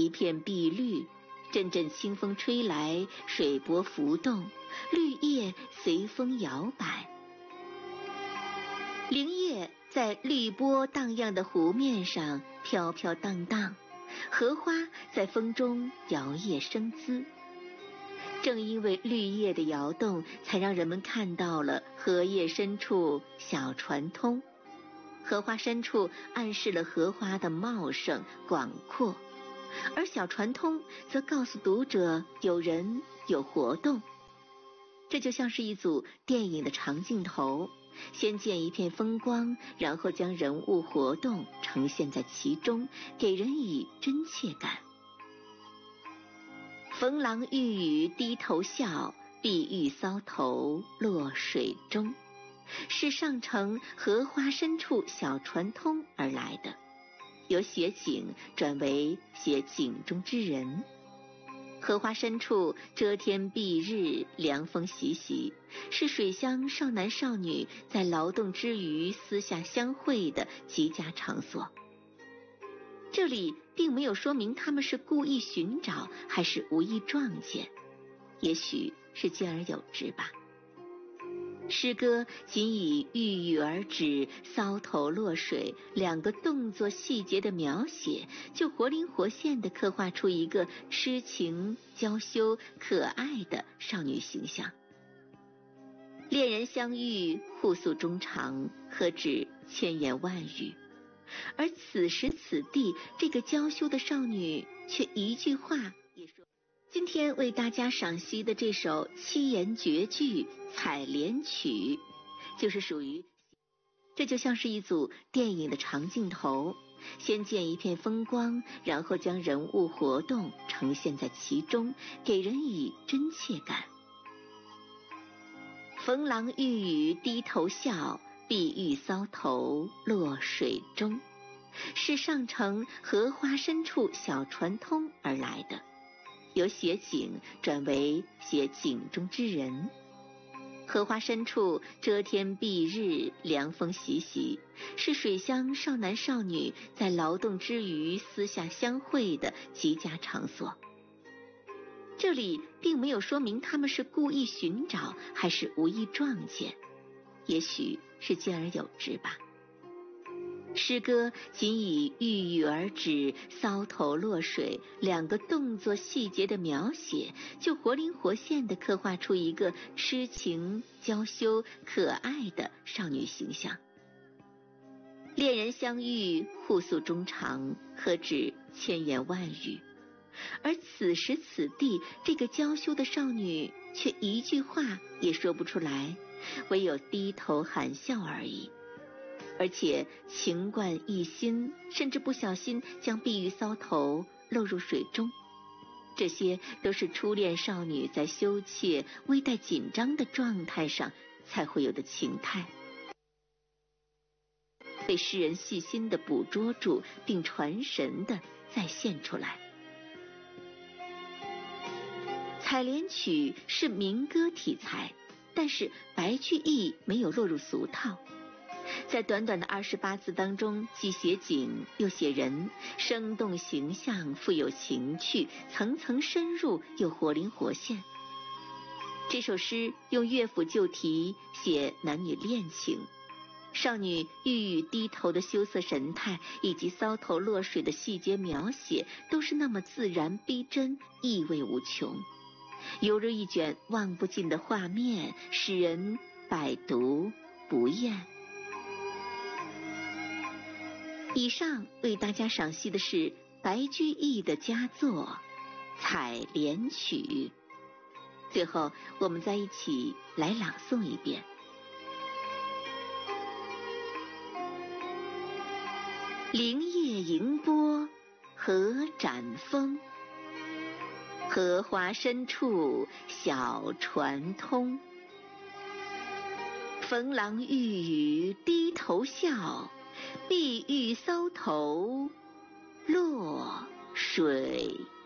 一片碧绿，阵阵清风吹来，水波浮动，绿叶随风摇摆。灵叶在绿波荡漾的湖面上飘飘荡荡，荷花在风中摇曳生姿。正因为绿叶的摇动，才让人们看到了荷叶深处小船通。荷花深处暗示了荷花的茂盛广阔，而小船通则告诉读者有人有活动。这就像是一组电影的长镜头，先见一片风光，然后将人物活动呈现在其中，给人以真切感。逢郎欲语低头笑，碧玉搔头落水中，是上承荷花深处小船通而来的，由写景转为写景中之人。荷花深处遮天蔽日，凉风习习，是水乡少男少女在劳动之余私下相会的极佳场所。这里并没有说明他们是故意寻找还是无意撞见，也许是兼而有之吧。诗歌仅以郁郁而止、搔头落水两个动作细节的描写，就活灵活现地刻画出一个痴情、娇羞、可爱的少女形象。恋人相遇，互诉衷肠，何止千言万语。而此时此地，这个娇羞的少女却一句话也说。今天为大家赏析的这首七言绝句《采莲曲》，就是属于，这就像是一组电影的长镜头，先见一片风光，然后将人物活动呈现在其中，给人以真切感。逢郎欲语低头笑，碧玉搔头落水中，是上承荷花深处小船通而来的，由写景转为写景中之人。荷花深处遮天蔽日，凉风习习，是水乡少男少女在劳动之余私下相会的极佳场所。这里并没有说明他们是故意寻找还是无意撞见，也许是兼而有之吧。诗歌仅以郁郁而止、搔头落水两个动作细节的描写，就活灵活现地刻画出一个痴情、娇羞、可爱的少女形象。恋人相遇，互诉衷肠，何止千言万语。而此时此地，这个娇羞的少女却一句话也说不出来，唯有低头含笑而已。而且情冠一心，甚至不小心将碧玉搔头漏入水中，这些都是初恋少女在羞怯、微带紧张的状态上才会有的情态，被诗人细心地捕捉住，并传神地再现出来。采莲曲是民歌题材，但是白居易没有落入俗套，在短短的28字当中，既写景又写人，生动形象，富有情趣，层层深入又活灵活现。这首诗用乐府旧题写男女恋情，少女郁郁低头的羞涩神态，以及搔头落水的细节描写，都是那么自然逼真，意味无穷，犹如一卷望不尽的画面，使人百读不厌。以上为大家赏析的是白居易的佳作《采莲曲》。最后我们再一起来朗诵一遍。灵叶盈波荷展风，荷花深处小船通。逢郎欲语低头笑，碧玉搔头落水